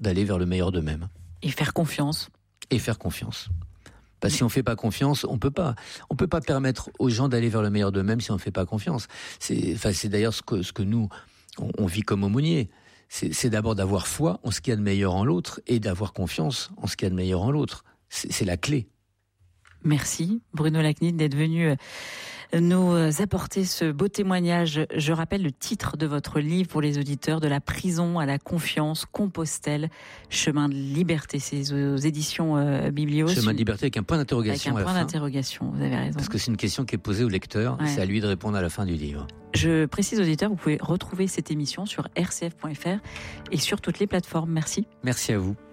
d'aller vers le meilleur d'eux-mêmes. Et faire confiance. Et faire confiance. Parce que si on fait pas confiance, on peut pas permettre aux gens d'aller vers le meilleur d'eux-mêmes si on ne fait pas confiance. C'est d'ailleurs ce que nous, on vit comme aumôniers. C'est d'abord d'avoir foi en ce qu'il y a de meilleur en l'autre et d'avoir confiance en ce qu'il y a de meilleur en l'autre. C'est la clé. Merci Bruno Lacnit d'être venu nous apporter ce beau témoignage. Je rappelle le titre de votre livre pour les auditeurs, De la prison à la confiance, Compostelle, chemin de liberté. C'est aux éditions Biblios. Chemin de liberté avec un point d'interrogation. Avec un point d'interrogation, vous avez raison. Parce que c'est une question qui est posée au lecteur, c'est à lui de répondre à la fin du livre. Je précise aux auditeurs, vous pouvez retrouver cette émission sur rcf.fr et sur toutes les plateformes. Merci. Merci à vous.